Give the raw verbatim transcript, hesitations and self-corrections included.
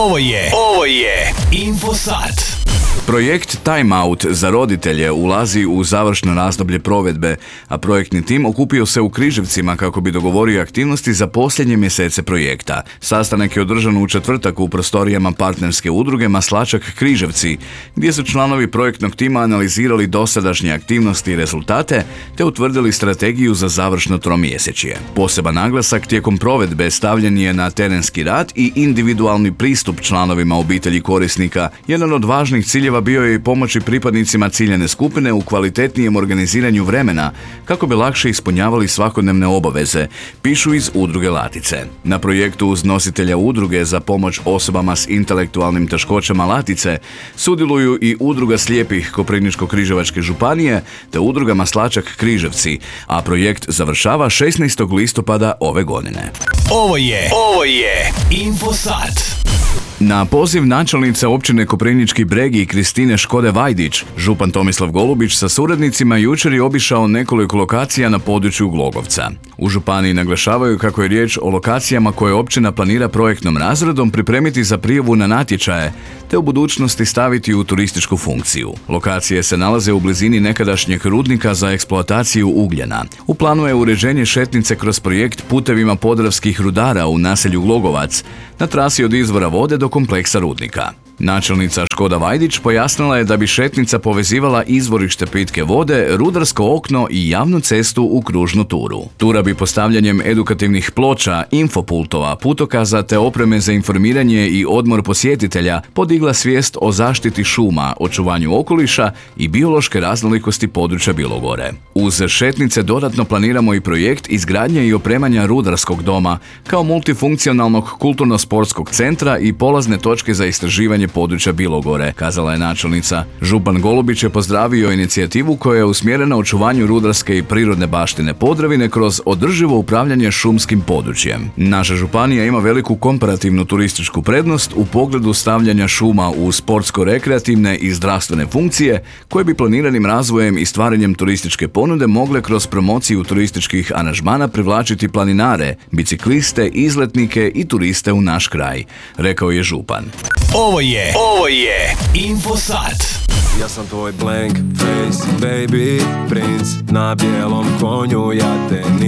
Ovo je, ovo je Infosat. Projekt Time Out za roditelje ulazi u završno razdoblje provedbe, a projektni tim okupio se u Križevcima kako bi dogovorio aktivnosti za posljednje mjesece projekta. Sastanak je održan u četvrtak u prostorijama partnerske udruge Maslačak Križevci, gdje su članovi projektnog tima analizirali dosadašnje aktivnosti i rezultate, te utvrdili strategiju za završno tromjesečje. Poseban naglasak tijekom provedbe stavljen je na terenski rad i individualni pristup članovima obitelji korisnika. Jedan od važnih ciljeva bio je i pomoći pripadnicima ciljane skupine u kvalitetnijem organiziranju vremena kako bi lakše ispunjavali svakodnevne obaveze, pišu iz udruge Latice. Na projektu uz nositelja udruge za pomoć osobama s intelektualnim teškoćama Latice sudjeluju i udruga slijepih Koprivničko-križevačke županije te udruga Maslačak Križevci, a projekt završava šesnaestog listopada ove godine. Ovo je, ovo je Infosat. Na poziv načelnice općine Koprivnički Bregi Kristine Škode Vajdić, župan Tomislav Golubić sa suradnicima jučer je obišao nekoliko lokacija na području Glogovca. U županiji naglašavaju kako je riječ o lokacijama koje općina planira projektnom razredom pripremiti za prijavu na natječaje, te u budućnosti staviti u turističku funkciju. Lokacije se nalaze u blizini nekadašnjeg rudnika za eksploataciju ugljena. U planu je uređenje šetnice kroz projekt putevima podravskih rudara u naselju Glogovac, na trasi od izvora vode do kompleksa rudnika. Načelnica Škoda Vajdić pojasnila je da bi šetnica povezivala izvorište pitke vode, rudarsko okno i javnu cestu u kružnu turu. Tura bi postavljanjem edukativnih ploča, infopultova, putokaza te opreme za informiranje i odmor posjetitelja podigla svijest o zaštiti šuma, očuvanju okoliša i biološke raznolikosti područja Bilogore. Uz šetnice dodatno planiramo i projekt izgradnje i opremanja rudarskog doma kao multifunkcionalnog kulturno-sportskog centra i polazne točke za istraživanje područja Bilogore, kazala je načelnica. Župan Golubić je pozdravio inicijativu koja je usmjerena očuvanju rudarske i prirodne baštine Podravine kroz održivo upravljanje šumskim područjem. Naša županija ima veliku komparativnu turističku prednost u pogledu stavljanja šuma u sportsko-rekreativne i zdravstvene funkcije koje bi planiranim razvojem i stvaranjem turističke ponude mogle kroz promociju turističkih aranžmana privlačiti planinare, bicikliste, izletnike i turiste u naš kraj, rekao je župan. Ovo je, ovo je Infosat. Ja sam tvoj blank face, baby, princ na bijelom konju, ja te